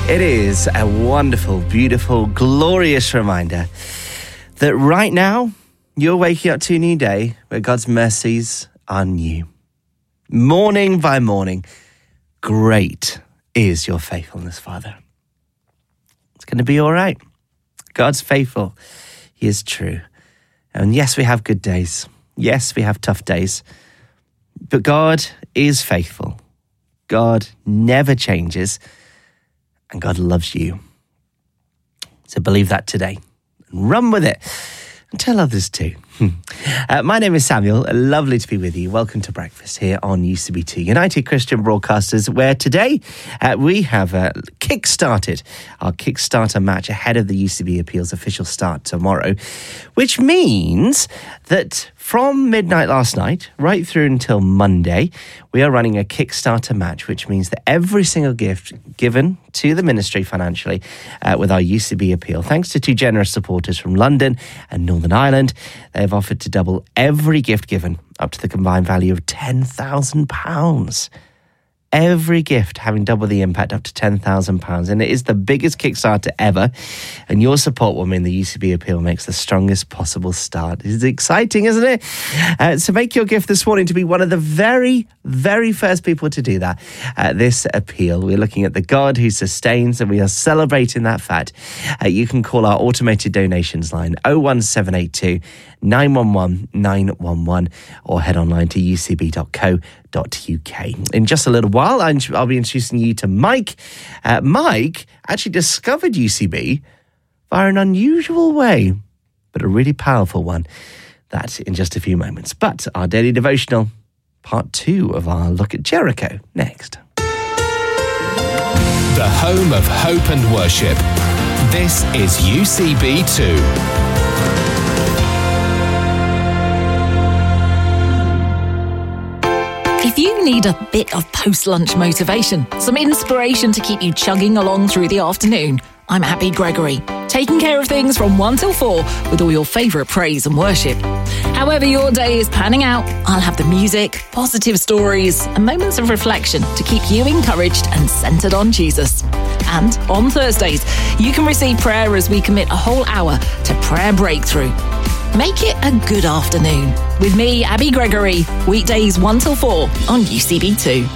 It is a wonderful, beautiful, glorious reminder that right now you're waking up to a new day where God's mercies are new. Morning by morning, great is your faithfulness, Father. It's going to be all right. God's faithful. He is true. And yes, we have good days. Yes, we have tough days. But God is faithful. God never changes. And God loves you. So believe that today. And run with it. And tell others too. My name is Samuel. Lovely to be with you. Welcome to breakfast here on UCB2 United Christian Broadcasters, where today we have kick-started our Kickstarter match ahead of the UCB Appeals official start tomorrow, which means that from midnight last night right through until Monday, we are running a Kickstarter match, which means that every single gift given to the ministry financially with our UCB appeal, thanks to two generous supporters from London and Northern Ireland, they have offered to double every gift given up to the combined value of £10,000. Every gift having double the impact up to £10,000. And it is the biggest Kickstarter ever. And your support will mean the UCB appeal makes the strongest possible start. It's exciting, isn't it? So make your gift this morning to be one of the very, very first people to do that. This appeal, we're looking at the God who sustains, and we are celebrating that fact. You can call our automated donations line 01782 911 911 or head online to ucb.co.uk. In just a little while, I'll be introducing you to Mike. Mike actually discovered UCB via an unusual way, but a really powerful one. That in just a few moments. But our daily devotional, part 2 of our look at Jericho, next. The home of hope and worship. This is UCB2. If you need a bit of post-lunch motivation, some inspiration to keep you chugging along through the afternoon, I'm Abby Gregory, taking care of things from 1 till 4 with all your favourite praise and worship. However your day is panning out, I'll have the music, positive stories and moments of reflection to keep you encouraged and centred on Jesus. And on Thursdays, you can receive prayer as we commit a whole hour to prayer breakthrough. Make it a good afternoon with me, Abby Gregory, weekdays 1 till 4 on UCB2.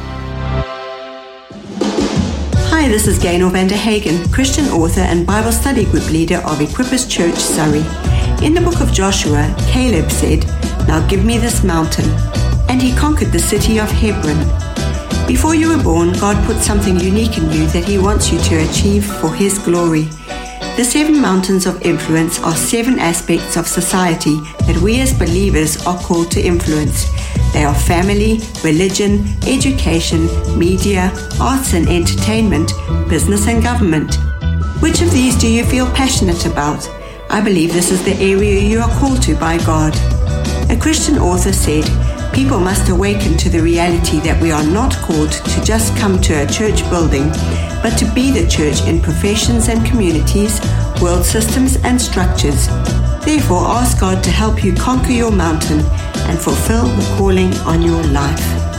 Hi, this is Gaynor van der Hagen, Christian author and Bible study group leader of Equippers Church, Surrey. In the book of Joshua, Caleb said, "Now give me this mountain." And he conquered the city of Hebron. Before you were born, God put something unique in you that he wants you to achieve for his glory. The 7 mountains of influence are 7 aspects of society that we as believers are called to influence. They are family, religion, education, media, arts and entertainment, business and government. Which of these do you feel passionate about? I believe this is the area you are called to by God. A Christian author said, "People must awaken to the reality that we are not called to just come to a church building, but to be the church in professions and communities, world systems and structures. Therefore, ask God to help you conquer your mountain and fulfill the calling on your life."